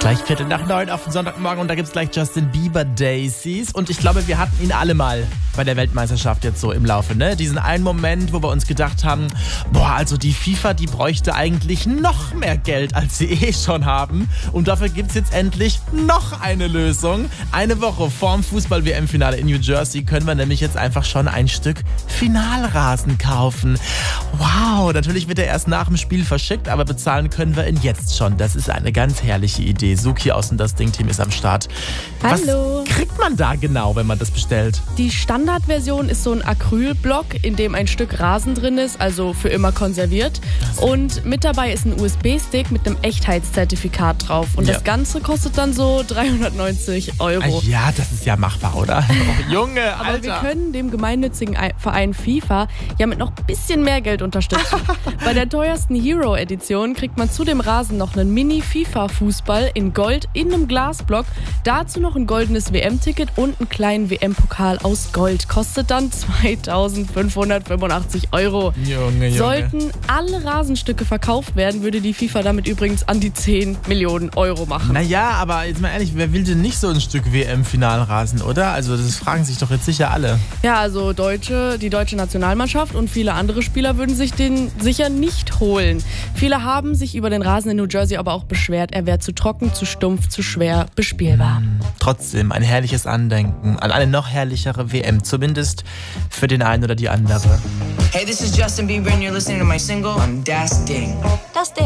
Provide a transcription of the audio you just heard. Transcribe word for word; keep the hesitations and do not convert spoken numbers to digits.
Gleich Viertel nach neun auf den Sonntagmorgen und da gibt's gleich Justin Bieber Daisies. Und ich glaube, wir hatten ihn alle mal bei der Weltmeisterschaft jetzt so im Laufe, ne? Diesen einen Moment, wo wir uns gedacht haben, boah, also die FIFA, die bräuchte eigentlich noch mehr Geld, als sie eh schon haben. Und dafür gibt's jetzt endlich noch eine Lösung. Eine Woche vorm Fußball-W M-Finale in New Jersey können wir nämlich jetzt einfach schon ein Stück Finalrasen kaufen. Wow, natürlich wird er erst nach dem Spiel verschickt, aber bezahlen können wir ihn jetzt schon. Das ist eine ganz herrliche Idee. Suki aus dem Das Ding-Team ist am Start. Hallo. Was kriegt man da genau, wenn man das bestellt? Die Standardversion ist so ein Acrylblock, in dem ein Stück Rasen drin ist, also für immer konserviert. Und mit dabei ist ein U S B-Stick mit einem Echtheitszertifikat drauf. Und Ja. das Ganze kostet dann so dreihundertneunzig Euro. Ah, ja, das ist ja machbar, oder? Oh, Junge, Aber Alter. wir können dem gemeinnützigen Verein FIFA ja mit noch ein bisschen mehr Geld unterstützen. Bei der teuersten Hero-Edition kriegt man zu dem Rasen noch einen Mini-FIFA-Fußball in Gold in einem Glasblock. Dazu noch ein goldenes W M-Ticket und einen kleinen W M-Pokal aus Gold. Kostet dann zweitausendfünfhundertfünfundachtzig Euro. Junge, Junge. Sollten alle Rasenstücke verkauft werden, würde die FIFA damit übrigens an die zehn Millionen Euro machen. Naja, aber jetzt mal ehrlich, wer will denn nicht so ein Stück W M-Finalrasen, oder? Also das fragen sich doch jetzt sicher alle. Ja, also Deutsche, die deutsche Nationalmannschaft und viele andere Spieler würden sich den sicher nicht holen. Viele haben sich über den Rasen in New Jersey aber auch beschwert, er wäre zu trocken, zu stumpf, zu schwer bespielbar. Trotzdem ein herrliches Andenken an eine noch herrlichere W M, zumindest für den einen oder die andere. Hey, this is Justin Bieber and you're listening to my single on Das Ding. Das Ding.